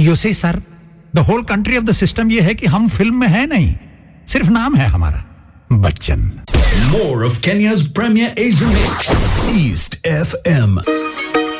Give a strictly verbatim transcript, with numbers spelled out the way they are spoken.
You see, sir, the whole country of the system ये है कि हम फिल्म में है नहीं, सिर्फ नाम है हमारा Bachchan. More of Kenya's premier Asian mix, East F M.